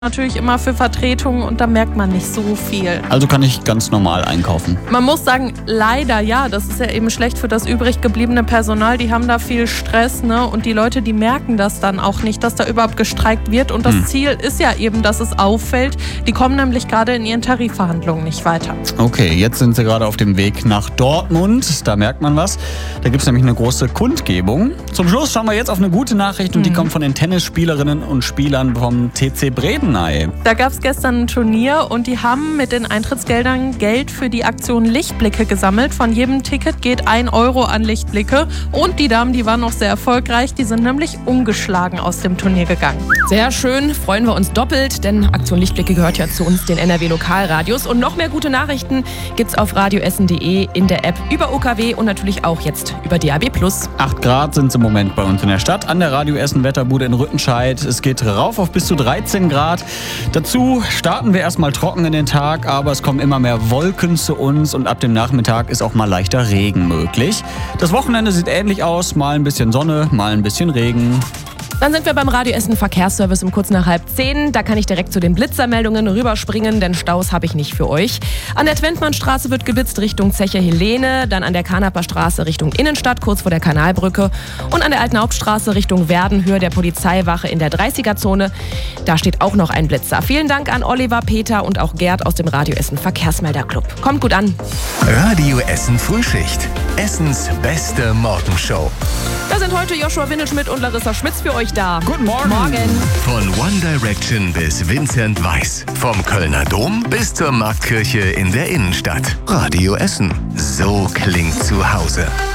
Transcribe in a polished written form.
natürlich immer für Vertretungen und da merkt man nicht so viel. Also kann ich ganz normal einkaufen. Man muss sagen, leider ja, das ist ja eben schlecht für das übrig gebliebene Personal. Die haben da viel Stress, ne? Und die Leute, die merken das dann auch nicht, dass da überhaupt gestreikt wird. Und das Ziel ist ja eben, dass es auffällt. Die kommen nämlich gerade in ihren Tarifverhandlungen nicht weiter. Okay, jetzt sind sie gerade auf dem Weg nach Dortmund. Da merkt man was. Da gibt es nämlich eine große Kundgebung. Zum Schluss schauen wir jetzt auf eine gute Nachricht und die kommt von den Tennisspielerinnen und Spielern vom TC Bredeney. Da gab es gestern ein Turnier und die haben mit den Eintrittsgeldern Geld für die Aktion Lichtblicke gesammelt. Von jedem Ticket geht 1 Euro an Lichtblicke. Und die Damen, die waren noch sehr erfolgreich. Die sind nämlich ungeschlagen aus dem Turnier gegangen. Sehr schön, freuen wir uns doppelt, denn Aktion Lichtblicke gehört ja zu uns, den NRW-Lokalradios. Und noch mehr gute Nachrichten gibt's auf radioessen.de, in der App, über OKW und natürlich auch jetzt über DAB+. 8 Grad sind es im Moment bei uns in der Stadt, an der Radio Essen Wetterbude in Rüttenscheid. Es geht rauf auf bis zu 13 Grad. Dazu starten wir erstmal trocken in den Tag, aber es kommen immer mehr Wolken zu uns und ab dem Nachmittag ist auch mal leichter Regen möglich. Das Wochenende sieht ähnlich aus, mal ein bisschen Sonne, mal ein bisschen Regen. Dann sind wir beim Radio Essen Verkehrsservice um kurz nach 9:30. Da kann ich direkt zu den Blitzermeldungen rüberspringen, denn Staus habe ich nicht für euch. An der Twentmannstraße wird geblitzt Richtung Zeche Helene, dann an der Kanaper Straße Richtung Innenstadt, kurz vor der Kanalbrücke und an der Alten Hauptstraße Richtung Werdenhöhe der Polizeiwache in der 30er-Zone. Da steht auch noch ein Blitzer. Vielen Dank an Oliver, Peter und auch Gerd aus dem Radio Essen Verkehrsmelderclub. Kommt gut an. Radio Essen Frühschicht. Essens beste Morgenshow. Da sind heute Joshua Windelschmidt und Larissa Schmitz für euch da. Guten Morgen. Von One Direction bis Vincent Weiss. Vom Kölner Dom bis zur Marktkirche in der Innenstadt. Radio Essen. So klingt zu Hause.